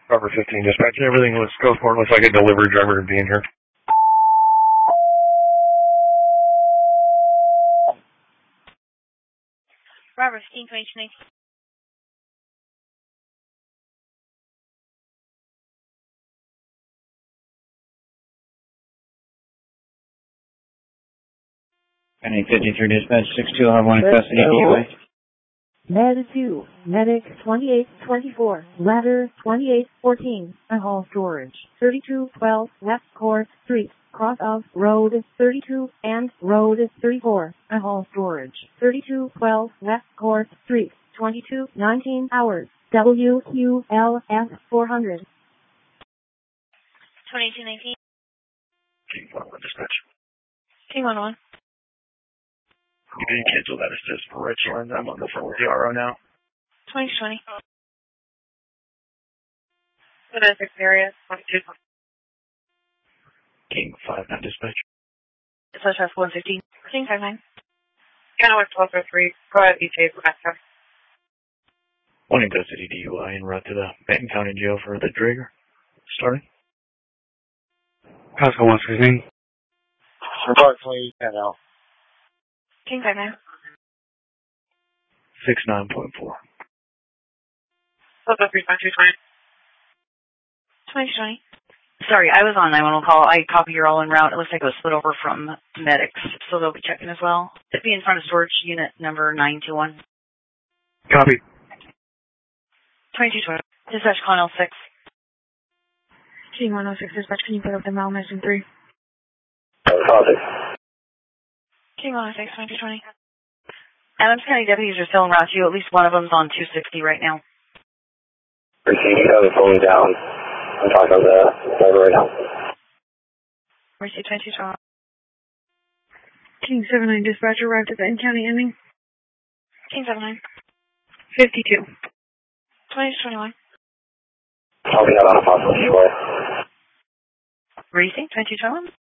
Robert 15 dispatch. Everything was go for it. Looks like a delivery driver being here. Robert 15, 2019. Pending 53 dispatch 62, I'll have one in custody DUI. Med 2, Medic 2824, Ladder 2814, Hall Storage, 3212 West Court Street, cross of Road 32 and Road 34, Hall Storage, 3212 West Court Street, 2219 hours, WQLS 400. 2219. King 1 dispatch. King 1-1. You didn't cancel that assist for Richland. I'm on the phone with the RO now. 2020. 76 area, 22. King 5 9 dispatch. Dispatch 115. King 59. County 1203. Go ahead, ETA for Mexico. One in custody DUI en route to the Benton County Jail for the Drager. Starting. Pascal 116. Approximately 10 out. King 59. 69.4. Flip up 3.220. 2020. Sorry, I was on 911 call. I copy you're all en route. It looks like it was split over from medics, so they'll be checking as well. It'd be in front of storage unit number 921. Copy. 2220. Dispatch Con L6. King 106 dispatch, can you put up the Malmission 3? Copy. King 106, 2020. Adams County deputies are still en route to you. At least one of them's on 260 right now. Receiving, phone down. I'm talking to the driver right now. Mercy 2220. King 79 dispatch arrived at the County ending. King 79. 52. 2021. Helping out on a possible destroy. Racing 2221.